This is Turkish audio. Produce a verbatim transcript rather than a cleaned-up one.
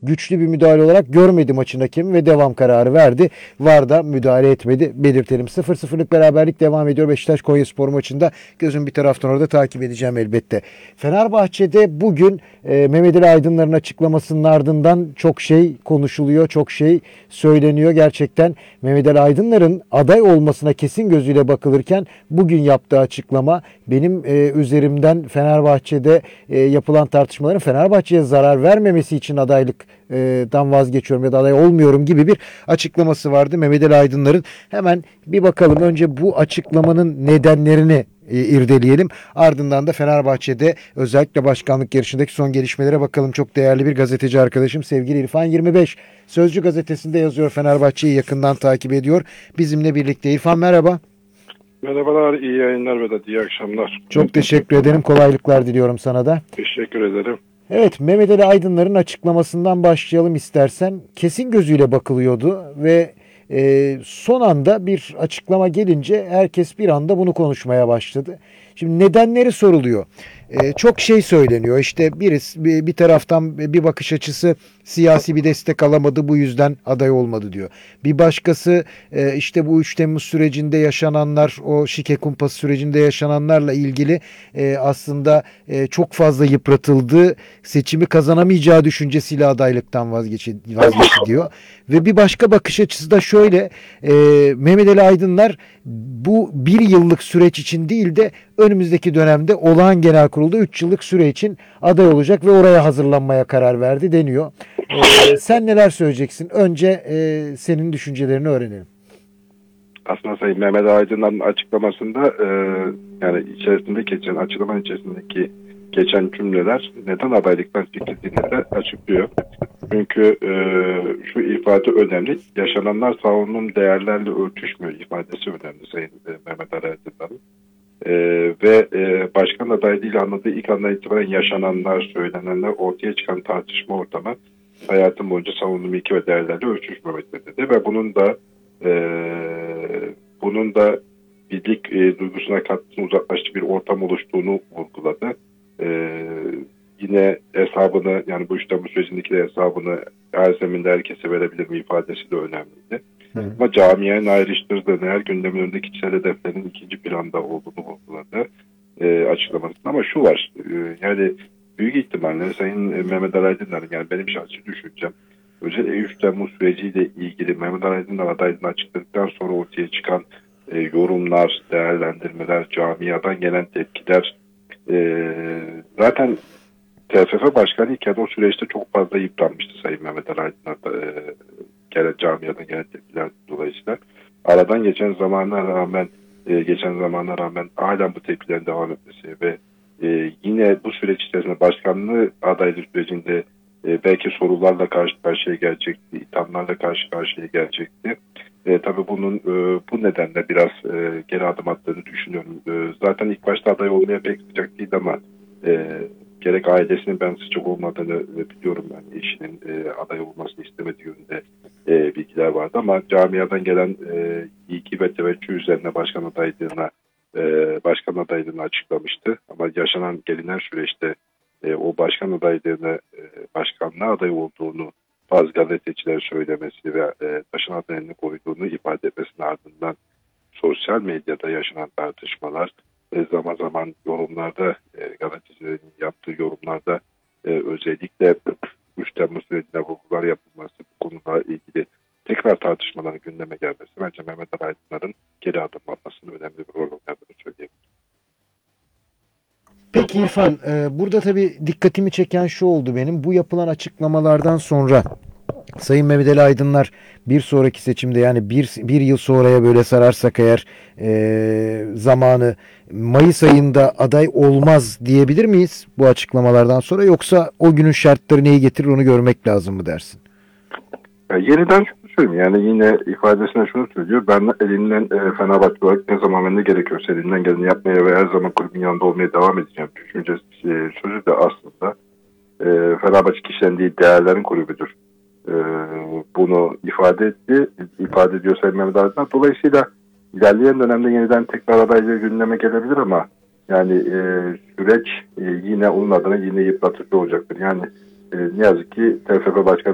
güçlü bir müdahale olarak görmedi maçın hakemi ve devam kararı verdi. V A R da müdahale etmedi, belirtelim. sıfır sıfırlık beraberlik devam ediyor Beşiktaş Konyaspor maçında. Gözüm bir taraftan orada, takip edeceğim elbette. Fenerbahçe'de bugün e, Mehmet Ali Aydınlar'ın açıklamasının ardından çok şey konuşuluyor, çok şey söyleniyor. Gerçekten Mehmet Ali Aydınlar'ın aday olmasına kesin gözüyle bakılırken bugün yaptığı açıklama benim e, üzerimden Fenerbahçe'de e, yapılan tartışmaların Fenerbahçe'ye zarar vermemesi için adaylıktan vazgeçiyorum ya da aday olmuyorum gibi bir açıklaması vardı Mehmet Ali Aydınlar'ın. Hemen bir bakalım. Önce bu açıklamanın nedenlerini e, irdeleyelim. Ardından da Fenerbahçe'de özellikle başkanlık yarışındaki son gelişmelere bakalım. Çok değerli bir gazeteci arkadaşım sevgili İrfan yirmi beş Sözcü gazetesinde yazıyor. Fenerbahçe'yi yakından takip ediyor. Bizimle birlikte. İrfan merhaba. Merhabalar, iyi yayınlar Vedat, iyi akşamlar. Çok teşekkür ederim. Kolaylıklar diliyorum sana da. Teşekkür ederim. Evet, Mehmet Ali Aydınlar'ın açıklamasından başlayalım istersen. Kesin gözüyle bakılıyordu ve e, son anda bir açıklama gelince herkes bir anda bunu konuşmaya başladı. Şimdi nedenleri soruluyor. E, çok şey söyleniyor. İşte birisi bir, bir taraftan bir bakış açısı siyasi bir destek alamadı, bu yüzden aday olmadı diyor. Bir başkası e, işte bu üç Temmuz sürecinde yaşananlar, o şike kumpası sürecinde yaşananlarla ilgili e, aslında e, çok fazla yıpratıldı, seçimi kazanamayacağı düşüncesiyle adaylıktan vazgeçti, vazgeçti diyor. Ve bir başka bakış açısı da şöyle, e, Mehmet Ali Aydınlar bu bir yıllık süreç için değil de önümüzdeki dönemde olağan genel kurulda üç yıllık süre için aday olacak ve oraya hazırlanmaya karar verdi deniyor. Ee, sen neler söyleyeceksin? Önce e, senin düşüncelerini öğrenelim. Aslında Sayın Mehmet Aydın'ın açıklamasında e, yani içerisinde geçen, açıklamanın içerisindeki geçen cümleler neden adaylıktan çekildiğini de açıklıyor. Çünkü e, şu ifade önemli. Yaşananlar savunduğum değerlerle örtüşmüyor ifadesi önemli Sayın e, Mehmet Aydın'ın. Ee, ve e, başkan adaylığıyla anladığı ilk andan itibaren yaşananlar, söylenenler, ortaya çıkan tartışma ortamı hayatım boyunca savunduğum ilke ve değerlerle örtüşmemektedir. Ve bunun da e, bunun da birlik e, duygusuna katkısını uzaklaştığı bir ortam oluştuğunu vurguladı. E, yine hesabını, yani bu işlem bu sürecindeki de hesabını her zeminde herkese verebilir mi ifadesi de önemliydi. Hı. Ama camianın ayrıştırdığını, her gündemin önündeki kişisel hedeflerin ikinci planda olduğunu vurguladı e, açıklamasında. Ama şu var, e, yani büyük ihtimalle Sayın Mehmet Ali Aydınlar'ın, yani benim şahsi düşüncem, özellikle üç Temmuz süreciyle ilgili Mehmet Ali Aydınlar adaylığını açıkladıktan sonra ortaya çıkan e, yorumlar, değerlendirmeler, camiadan gelen tepkiler, e, zaten T F F Başkanı iken o süreçte çok fazla yıpranmıştı Sayın Mehmet Ali Aydınlar e, gelen camiadan gelen tepkiler dolayısıyla. Aradan geçen zamana rağmen e, geçen zamana rağmen halen bu tepkilerin devam etmesi ve e, yine bu süreç içerisinde başkanlığı adaylık sürecinde e, belki sorularla karşı karşıya gelecekti, ithamlarla karşı karşıya gelecekti. E, tabii bunun e, bu nedenle biraz e, geri adım attığını düşünüyorum. E, zaten ilk başta aday olmaya pek sıcak değildi ama e, gerek ailesinin ben sıcak olmadığını biliyorum, yani eşinin e, aday olmasını istemediği yönünde e, bilgiler vardı ama camiadan gelen e, ilgi ve teveccüh üzerine başkan adaylığına e, başkan adaylığını açıklamıştı ama yaşanan gelinen süreçte e, o başkan adaylığını e, başkanlığa aday olduğunu bazı gazeteciler söylemesi ve e, taşın adayını koyduğunu ifade etmesinin ardından sosyal medyada yaşanan tartışmalar, e, zaman zaman yorumlarda, e, gazetecilerin yaptığı yorumlarda e, özellikle üç Temmuz sürecinde vurgular yapılması, bu konularla ilgili tekrar tartışmaların gündeme gelmesi bence Mehmet Ali Aydınlar'ın geri adım atmasının önemli bir rol oynadığını söyleyebilirim. Peki İrfan, e, burada tabii dikkatimi çeken şu oldu benim. Bu yapılan açıklamalardan sonra Sayın Mehmet Ali Aydınlar bir sonraki seçimde, yani bir, bir yıl sonraya böyle sararsak eğer e, zamanı Mayıs ayında aday olmaz diyebilir miyiz bu açıklamalardan sonra, yoksa o günün şartları neyi getirir onu görmek lazım mı dersin? Yani yeniden şunu söyleyeyim, yani yine ifadesine şunu söylüyor: ben elinden e, Fenerbahçe olarak ne zaman ve ne gerekiyorsa elinden geleni yapmaya ve her zaman kulübün yanında olmaya devam edeceğim düşüncesi, e, sözü de aslında e, Fenerbahçe kişilerin değil değerlerin kulübüdür. E, bunu ifade etti, ifade ediyor Sayın Mehmet Aydınlar. Dolayısıyla ilerleyen dönemde yeniden tekrar adaylığı gündeme gelebilir ama yani e, süreç e, yine onun adına yine yıpratıcı olacaktır. Yani e, ne yazık ki T F F Başkanı